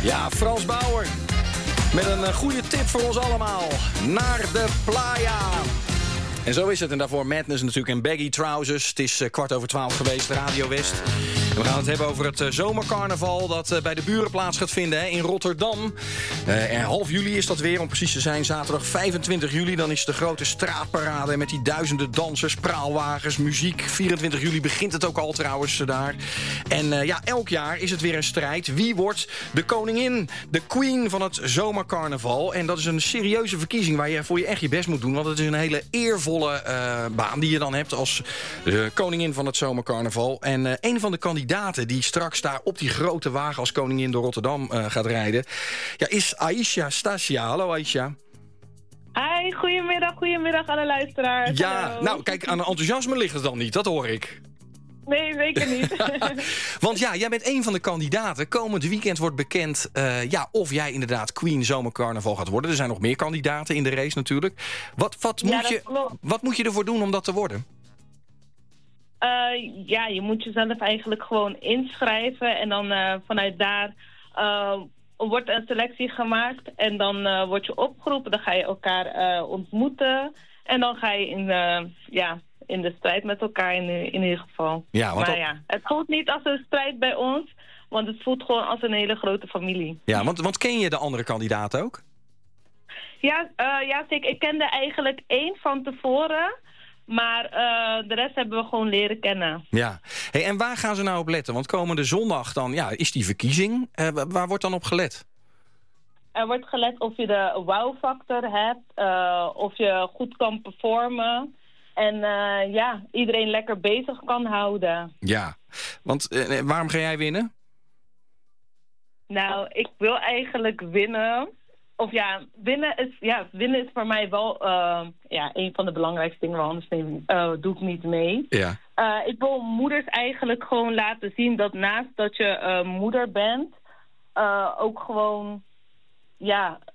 Ja, Frans Bauer. Met een goede tip voor ons allemaal. Naar de playa. En zo is het. En daarvoor Madness natuurlijk en baggy trousers. Het is 11:15 geweest, Radio West. En we gaan het hebben over het zomercarnaval dat bij de buren plaats gaat vinden hè, in Rotterdam. Half juli is dat weer, om precies te zijn. Zaterdag 25 juli, dan is de grote straatparade met die duizenden dansers, praalwagens, muziek. 24 juli begint het ook al trouwens daar. En elk jaar is het weer een strijd. Wie wordt de koningin, de queen van het zomercarnaval? En dat is een serieuze verkiezing waar je voor je echt je best moet doen. Want het is een hele eervolle baan die je dan hebt als koningin van het zomercarnaval. En een van de kandidaten die straks daar op die grote wagen als koningin door Rotterdam gaat rijden, is Aisha Stasia. Hallo Aisha. Hi, goedemiddag alle luisteraars. Ja, Hallo. nou kijk, aan enthousiasme ligt het dan niet, dat hoor ik. Nee, zeker niet. Want jij bent een van de kandidaten. Komend weekend wordt bekend of jij inderdaad Queen Zomercarnaval gaat worden. Er zijn nog meer kandidaten in de race natuurlijk. Wat moet je ervoor doen om dat te worden? Je moet jezelf eigenlijk gewoon inschrijven. En dan vanuit daar wordt een selectie gemaakt. En dan word je opgeroepen. Dan ga je elkaar ontmoeten. En dan ga je in de strijd met elkaar in ieder geval. Ja, het voelt niet als een strijd bij ons. Want het voelt gewoon als een hele grote familie. Ja, want ken je de andere kandidaten ook? Ja, zeker. Ik kende eigenlijk 1 van tevoren. Maar de rest hebben we gewoon leren kennen. Ja. Hey, en waar gaan ze nou op letten? Want komende zondag dan is die verkiezing. Waar wordt dan op gelet? Er wordt gelet of je de wow-factor hebt. Of je goed kan performen. En iedereen lekker bezig kan houden. Ja, want waarom ga jij winnen? Nou, ik wil eigenlijk winnen. Of winnen is voor mij wel een van de belangrijkste dingen. Want anders doe ik niet mee. Ja. Ik wil moeders eigenlijk gewoon laten zien dat naast dat je moeder bent, ook gewoon